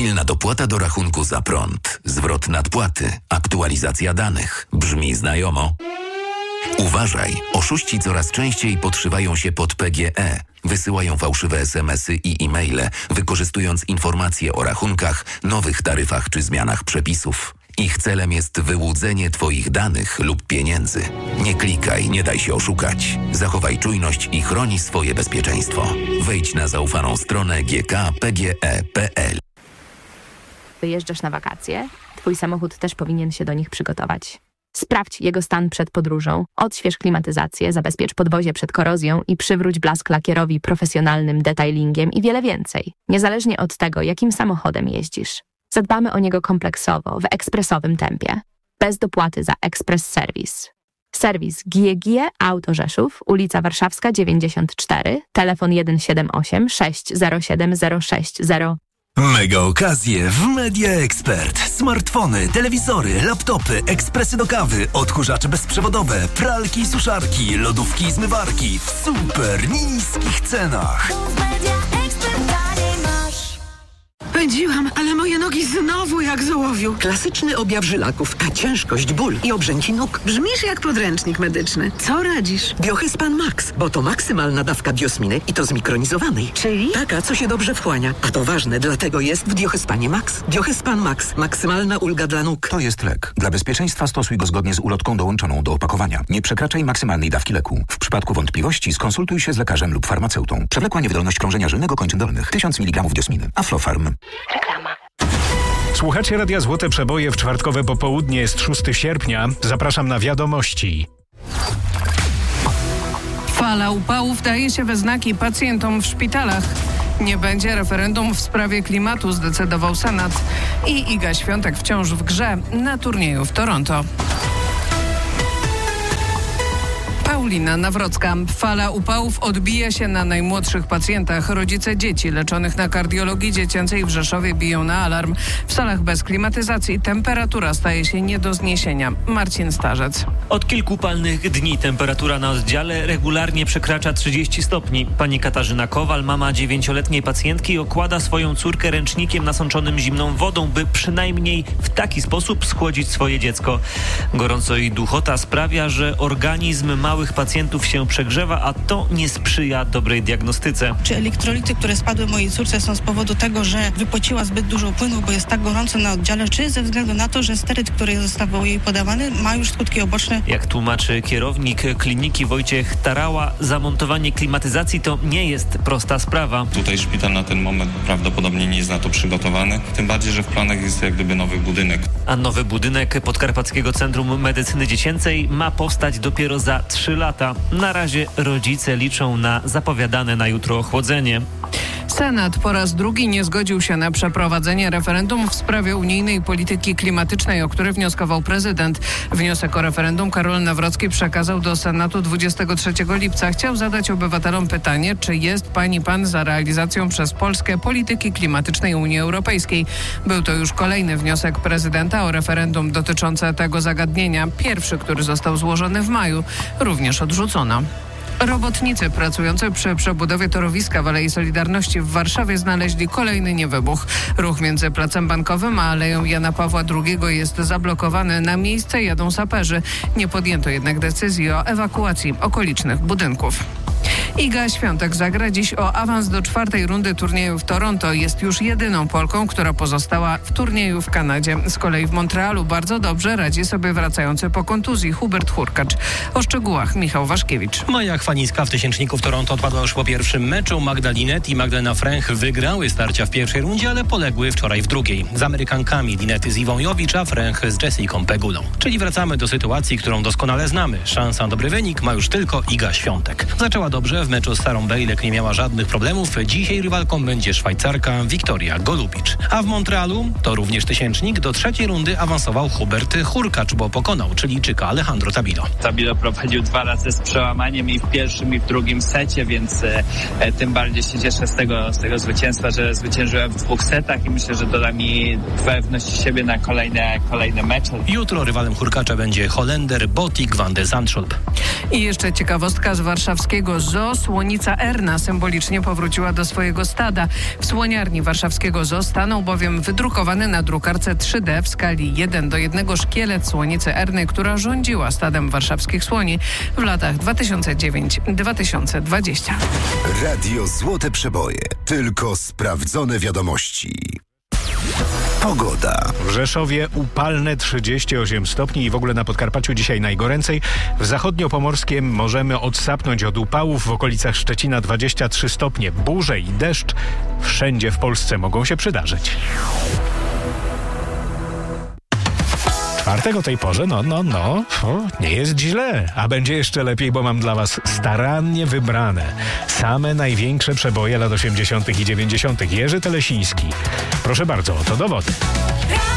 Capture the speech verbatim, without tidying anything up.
Pilna dopłata do rachunku za prąd, zwrot nadpłaty, aktualizacja danych. Brzmi znajomo? Uważaj, oszuści coraz częściej podszywają się pod P G E. Wysyłają fałszywe es em esy i e-maile, wykorzystując informacje o rachunkach, nowych taryfach czy zmianach przepisów. Ich celem jest wyłudzenie Twoich danych lub pieniędzy. Nie klikaj, nie daj się oszukać. Zachowaj czujność i chroni swoje bezpieczeństwo. Wejdź na zaufaną stronę g k p g e kropka p l. Wyjeżdżasz na wakacje? Twój samochód też powinien się do nich przygotować. Sprawdź jego stan przed podróżą, odśwież klimatyzację, zabezpiecz podwozie przed korozją i przywróć blask lakierowi profesjonalnym detailingiem i wiele więcej. Niezależnie od tego, jakim samochodem jeździsz. Zadbamy o niego kompleksowo, w ekspresowym tempie. Bez dopłaty za ekspres serwis. Serwis G G E Auto Rzeszów, ulica Warszawska dziewięćdziesiąt cztery, telefon jeden siedem osiem sześć zero siedem zero sześć zero. Mega okazje w Media Expert. Smartfony, telewizory, laptopy, ekspresy do kawy, odkurzacze bezprzewodowe, pralki i suszarki, lodówki i zmywarki w super niskich cenach. Pędziłam, ale moje nogi znowu jak z ołowiu. Klasyczny objaw żylaków, a ciężkość, ból i obrzęki nóg. Brzmisz jak podręcznik medyczny. Co radzisz? Biohyspan Max, bo to maksymalna dawka biosminy i to zmikronizowanej. Czyli? Taka, co się dobrze wchłania. A to ważne, dlatego jest w Biohyspanie Max. Biohyspan Max. Maksymalna ulga dla nóg. To jest lek. Dla bezpieczeństwa stosuj go zgodnie z ulotką dołączoną do opakowania. Nie przekraczaj maksymalnej dawki leku. W przypadku wątpliwości skonsultuj się z lekarzem lub farmaceutą. Przewlekła niewydolność krążenia żylnego kończyn dolnych. tysiąc miligramów biosminy. Aflofarm. Reklama. Słuchacie Radia Złote Przeboje w czwartkowe popołudnie, jest szóstego sierpnia. Zapraszam na wiadomości. Fala upałów daje się we znaki pacjentom w szpitalach. Nie będzie referendum w sprawie klimatu, zdecydował Senat. I Iga Świątek wciąż w grze na turnieju w Toronto. Paulina Nawrocka. Fala upałów odbija się na najmłodszych pacjentach. Rodzice dzieci leczonych na kardiologii dziecięcej w Rzeszowie biją na alarm. W salach bez klimatyzacji temperatura staje się nie do zniesienia. Marcin Starzec. Od kilku palnych dni temperatura na oddziale regularnie przekracza trzydzieści stopni. Pani Katarzyna Kowal, mama dziewięcioletniej pacjentki, okłada swoją córkę ręcznikiem nasączonym zimną wodą, by przynajmniej w taki sposób schłodzić swoje dziecko. Gorąco i duchota sprawia, że organizm małych pacjentów się przegrzewa, a to nie sprzyja dobrej diagnostyce. Czy elektrolity, które spadły mojej córce, są z powodu tego, że wypociła zbyt dużo płynu, bo jest tak gorąco na oddziale, czy ze względu na to, że steryt, który został jej podawany, ma już skutki uboczne? Jak tłumaczy kierownik kliniki Wojciech Tarała, zamontowanie klimatyzacji to nie jest prosta sprawa. Tutaj szpital na ten moment prawdopodobnie nie jest na to przygotowany, tym bardziej, że w planach jest jak gdyby nowy budynek. A nowy budynek Podkarpackiego Centrum Medycyny Dziecięcej ma powstać dopiero za trzy lata. Na razie rodzice liczą na zapowiadane na jutro ochłodzenie. Senat po raz drugi nie zgodził się na przeprowadzenie referendum w sprawie unijnej polityki klimatycznej, o które wnioskował prezydent. Wniosek o referendum Karol Nawrocki przekazał do Senatu dwudziestego trzeciego lipca. Chciał zadać obywatelom pytanie, czy jest pani pan za realizacją przez Polskę polityki klimatycznej Unii Europejskiej. Był to już kolejny wniosek prezydenta o referendum dotyczące tego zagadnienia. Pierwszy, który został złożony w maju, również odrzucono. Robotnicy pracujący przy przebudowie torowiska w Alei Solidarności w Warszawie znaleźli kolejny niewybuch. Ruch między Placem Bankowym a Aleją Jana Pawła drugiego jest zablokowany. Na miejsce jadą saperzy. Nie podjęto jednak decyzji o ewakuacji okolicznych budynków. Iga Świątek zagra dziś o awans do czwartej rundy turnieju w Toronto. Jest już jedyną Polką, która pozostała w turnieju w Kanadzie. Z kolei w Montrealu bardzo dobrze radzi sobie wracający po kontuzji Hubert Hurkacz. O szczegółach Michał Waszkiewicz. Maja Chwanińska w tysięczniku w Toronto odpadła już po pierwszym meczu. Magda Linette i Magdalena Fręch wygrały starcia w pierwszej rundzie, ale poległy wczoraj w drugiej. Z Amerykankami Linette z Iwą Jowicz, a Fręch z Jessiką Pegulą. Czyli wracamy do sytuacji, którą doskonale znamy. Szansa na dobry wynik ma już tylko Iga Świątek. Zaczęła dobrze w meczu z Sarą Bejlek, nie miała żadnych problemów. Dzisiaj rywalką będzie Szwajcarka Wiktoria Golubicz. A w Montrealu, to również tysięcznik, do trzeciej rundy awansował Hubert Hurkacz, bo pokonał Chilijczyka Alejandro Tabilo. Tabilo prowadził dwa razy z przełamaniem i w pierwszym i w drugim secie, więc e, tym bardziej się cieszę z tego, z tego zwycięstwa, że zwyciężyłem w dwóch setach i myślę, że doda mi pewność siebie na kolejne, kolejne mecze. Jutro rywalem Hurkacza będzie Holender Botik van de Zandschulp. I jeszcze ciekawostka z warszawskiego zoo. to słonica Erna symbolicznie powróciła do swojego stada. W słoniarni warszawskiego zoo stanął bowiem wydrukowany na drukarce trzy D w skali jeden do jednego szkielet słonicy Erny, która rządziła stadem warszawskich słoni w latach dwa tysiące dziewiąty do dwa tysiące dwudziestego. Radio Złote Przeboje. Tylko sprawdzone wiadomości. Pogoda. W Rzeszowie upalne trzydzieści osiem stopni i w ogóle na Podkarpaciu dzisiaj najgoręcej. W zachodniopomorskiem możemy odsapnąć od upałów, w okolicach Szczecina dwadzieścia trzy stopnie. Burze i deszcz wszędzie w Polsce mogą się przydarzyć. Czwartek o tej porze, no, no, no, o, nie jest źle, a będzie jeszcze lepiej, bo mam dla was starannie wybrane same największe przeboje lat osiemdziesiątych i dziewięćdziesiątych. Jerzy Telesiński. Proszę bardzo, oto dowody.